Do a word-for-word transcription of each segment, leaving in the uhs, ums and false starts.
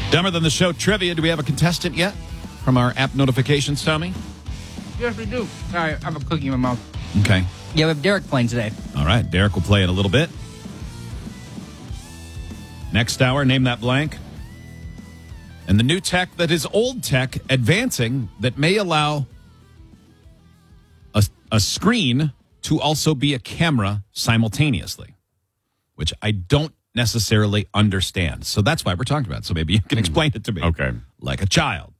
Dumber Than the Show trivia. Do we have a contestant yet from our app notifications, Tommy? Yes, we do. I have a cookie in my mouth. Okay. Yeah, we have Derek playing today. All right. Derek will play in a little bit. Next hour, name that blank. And the new tech that is old tech advancing that may allow a, a screen to also be a camera simultaneously, which I don't necessarily understand. So that's why we're talking about it. So maybe you can explain it to me. Okay. Like a child.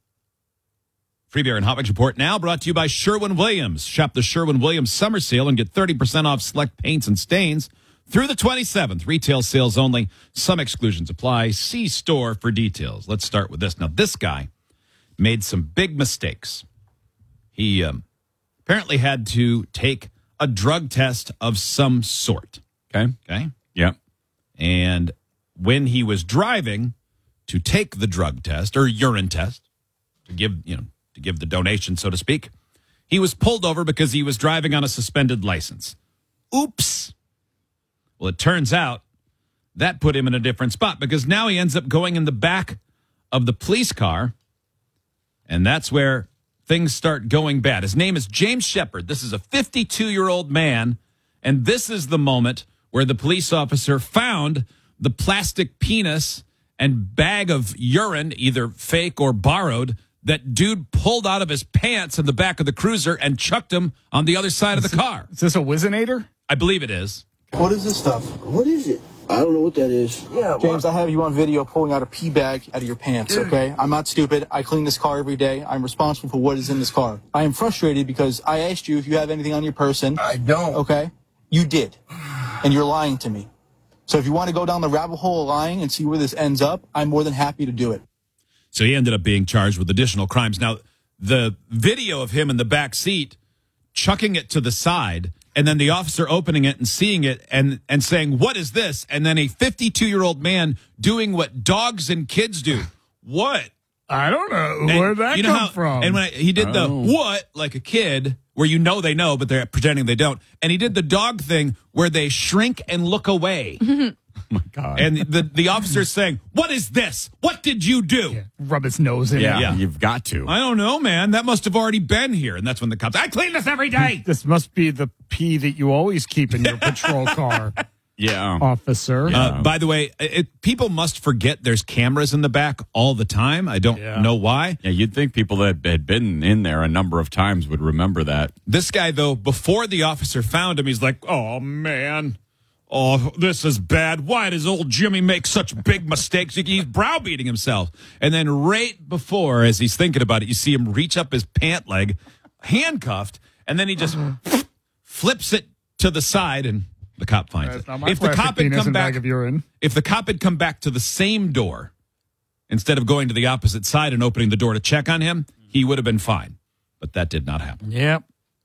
Free Beer and Hot Wings Report now brought to you by Sherwin-Williams. Shop the Sherwin-Williams summer sale and get thirty percent off select paints and stains through the twenty-seventh. Retail sales only. Some exclusions apply. See store for details. Let's start with this. Now, this guy made some big mistakes. He um, apparently had to take a drug test of some sort. Okay. Okay. Yep. And when he was driving to take the drug test or urine test to give, you know, to give the donation, so to speak, he was pulled over because he was driving on a suspended license. Oops. Well, it turns out that put him in a different spot because now he ends up going in the back of the police car, and that's where things start going bad. His name is James Shepard. This is a fifty-two-year-old man, and this is the moment where the police officer found the plastic penis and bag of urine, either fake or borrowed, that dude pulled out of his pants in the back of the cruiser and chucked him on the other side of the car. Is this a Whizzinator? I believe it is. What is this stuff? What is it? I don't know what that is. Yeah, James, I have you on video pulling out a pee bag out of your pants, okay? I'm not stupid. I clean this car every day. I'm responsible for what is in this car. I am frustrated because I asked you if you have anything on your person. I don't. Okay? You did. And you're lying to me. So if you want to go down the rabbit hole of lying and see where this ends up, I'm more than happy to do it. So he ended up being charged with additional crimes. Now, the video of him in the back seat chucking it to the side and then the officer opening it and seeing it and, and saying, what is this? And then a fifty-two-year-old man doing what dogs and kids do. What? I don't know. And Where'd that you know come how, from? And when I, he did the Oh. what, like a kid, where you know they know, but they're pretending they don't. And he did the dog thing where they shrink and look away. Oh my God. And the, the officer's saying, what is this? What did you do? Yeah, rub his nose in yeah, it. Yeah. you've got to. I don't know, man. That must have already been here. And that's when the cops, I clean this every day. This must be the pee that you always keep in your patrol car, Yeah. officer. Uh, by the way, it, people must forget there's cameras in the back all the time. I don't Yeah. know why. Yeah, you'd think people that had been in there a number of times would remember that. This guy, though, before the officer found him, he's like, oh, man. Oh, this is bad. Why does old Jimmy make such big mistakes? He's browbeating himself. And then right before, as he's thinking about it, you see him reach up his pant leg, handcuffed, and then he just flips it to the side, and the cop finds That's it. not my If the plastic cop had penis come and back, bag of urine. if the cop had come back to the same door instead of going to the opposite side and opening the door to check on him, he would have been fine. But that did not happen. Yep.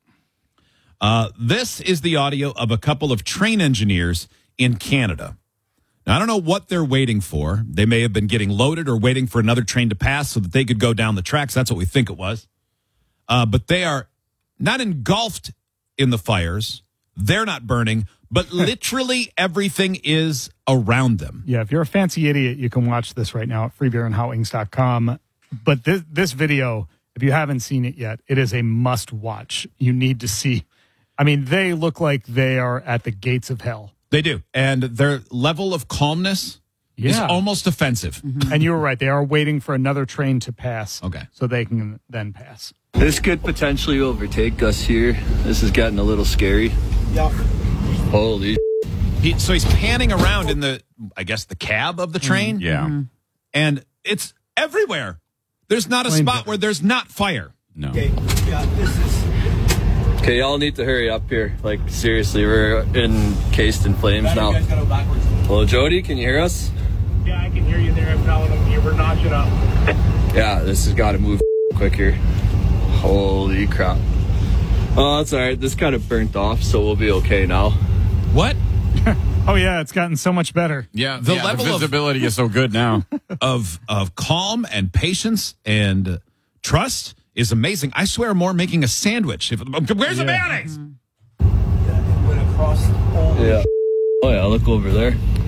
Uh, this is the audio of a couple of train engineers in Canada. Now, I don't know what they're waiting for. They may have been getting loaded or waiting for another train to pass so that they could go down the tracks. That's what we think it was. Uh, but they are not engulfed in the fires. They're not burning, but literally everything is around them. Yeah, if you're a fancy idiot, you can watch this right now at free beer and hot wings dot com. But this, this video, if you haven't seen it yet, it is a must watch. You need to see. I mean, they look like they are at the gates of hell. They do. And their level of calmness is Yeah. almost offensive. And you were right. They are waiting for another train to pass. Okay. So they can then pass. This could potentially overtake us here. This is getting a little scary. Yeah. Holy. He, so he's panning around in the, I guess, the cab of the train. Yeah. And it's everywhere. There's not a Plain spot picture. where there's not fire. No. Okay. Yeah, this is. Okay, y'all need to hurry up here. Like, seriously, we're encased in flames now. Hello, Jody, can you hear us? Yeah, I can hear you there. I'm telling them you were notching up. Yeah, this has got to move quick here. Holy crap. Oh, that's all right. This kind of burnt off, so we'll be okay now. What? Oh, yeah, it's gotten so much better. Yeah, The yeah, level the of- visibility is so good now. of of calm and patience and trust is amazing. I swear more making a sandwich. If, where's the mayonnaise? It went across all Yeah. Oh, yeah, look over there.